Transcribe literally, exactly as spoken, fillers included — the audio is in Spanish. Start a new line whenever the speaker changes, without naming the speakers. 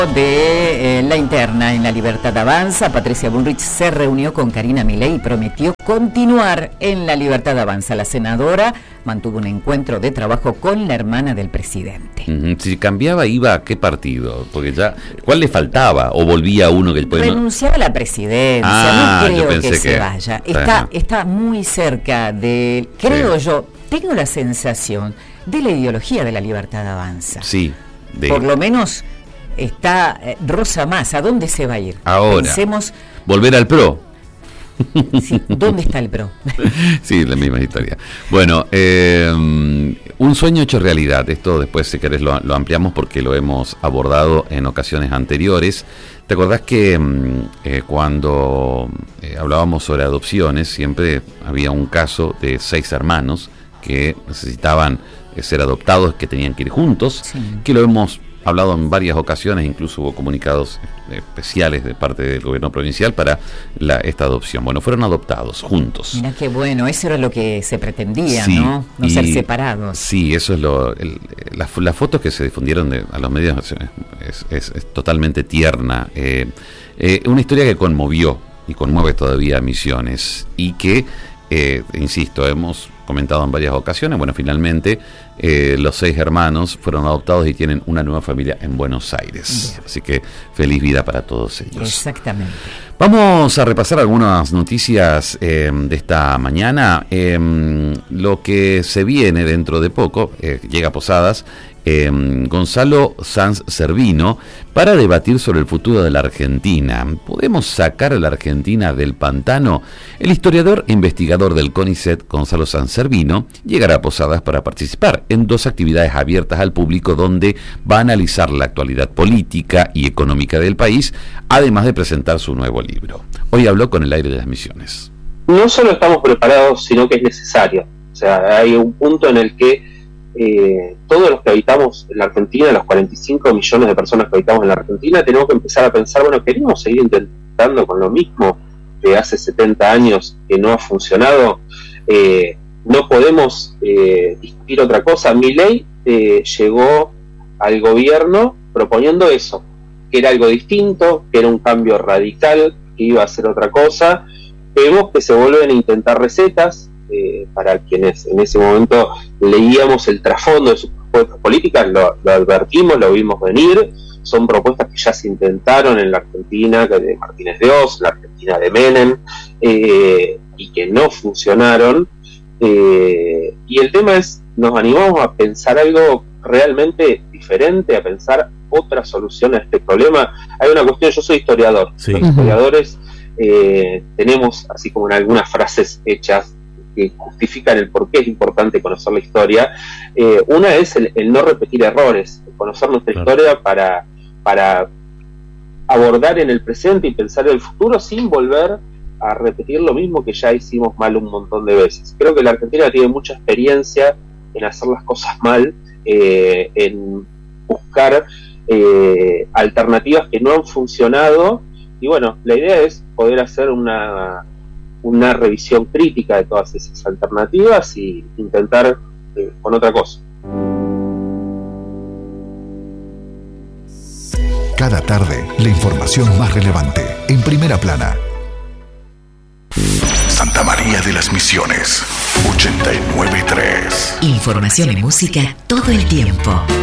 De eh, la interna en La Libertad Avanza, Patricia Bullrich se reunió con Karina Milei y prometió continuar en La Libertad Avanza. La senadora mantuvo un encuentro de trabajo con la hermana del presidente.
Uh-huh. Si cambiaba, ¿iba a qué partido? Porque ya, ¿cuál le faltaba? ¿O volvía uno que el pueblo?
Renunciaba a la presidencia,
ah,
no creo que,
que
se vaya. Está, está muy cerca de, creo sí. yo, tengo la sensación de la ideología de La Libertad Avanza.
Sí. De...
Por lo menos... Está eh, Rosa Massa, ¿a dónde se va a ir?
Ahora,
pensemos...
volver al PRO.
Sí, ¿dónde está el PRO?
Sí, la misma historia. Bueno, eh, un sueño hecho realidad. Esto después, si querés, lo, lo ampliamos porque lo hemos abordado en ocasiones anteriores. ¿Te acordás que eh, cuando eh, hablábamos sobre adopciones, siempre había un caso de seis hermanos que necesitaban eh, ser adoptados, que tenían que ir juntos, sí. que lo hemos hablado en varias ocasiones, incluso hubo comunicados especiales de parte del gobierno provincial para la, esta adopción. Bueno, fueron adoptados juntos.
Mira qué bueno, eso era lo que se pretendía,
sí,
¿no? No ser separados.
Sí, eso es lo... El, las, las fotos que se difundieron de, a los medios es, es, es totalmente tierna. Eh, eh, una historia que conmovió y conmueve todavía a Misiones y que, eh, insisto, hemos comentado en varias ocasiones. Bueno, finalmente eh, los seis hermanos fueron adoptados y tienen una nueva familia en Buenos Aires. Bien. Así que feliz vida para todos ellos.
Exactamente.
Vamos a repasar algunas noticias eh, de esta mañana. Eh, lo que se viene dentro de poco, eh, llega a Posadas, eh, Gonzalo Sanz Servino, para debatir sobre el futuro de la Argentina. ¿Podemos sacar a la Argentina del pantano? El historiador e investigador del CONICET, Gonzalo Sanz Servino, llegará a Posadas para participar en dos actividades abiertas al público donde va a analizar la actualidad política y económica del país, además de presentar su nuevo libro. Hoy habló con El Aire de las Misiones.
No solo estamos preparados, sino que es necesario. O sea, hay un punto en el que eh, todos los que habitamos en la Argentina, los cuarenta y cinco millones de personas que habitamos en la Argentina, tenemos que empezar a pensar, bueno, ¿queremos seguir intentando con lo mismo de hace setenta años que no ha funcionado? Eh, no podemos eh, discutir otra cosa. Milei eh, llegó al gobierno proponiendo eso, que era algo distinto, que era un cambio radical, que iba a hacer otra cosa. Vemos que se vuelven a intentar recetas. Eh, para quienes en ese momento leíamos el trasfondo de sus propuestas políticas, lo, lo advertimos, lo vimos venir. Son propuestas que ya se intentaron en la Argentina de Martínez de Oz, la Argentina de Menem, eh, y que no funcionaron. Eh, y el tema es, nos animamos a pensar algo realmente diferente, a pensar otra solución a este problema. Hay una cuestión, yo soy historiador, sí. Los historiadores eh, tenemos, así como en algunas frases hechas, que justifican el por qué es importante conocer la historia. Eh, una es el, el no repetir errores, conocer nuestra claro. historia para, para abordar en el presente y pensar en el futuro sin volver a repetir lo mismo que ya hicimos mal un montón de veces. Creo que la Argentina tiene mucha experiencia en hacer las cosas mal, eh, en buscar eh, alternativas que no han funcionado, y bueno, la idea es poder hacer una una revisión crítica de todas esas alternativas y intentar eh, con otra cosa.
Cada tarde, la información más relevante en Primera Plana. Santa María de las Misiones, ochenta y nueve punto tres.
Información y música todo el tiempo.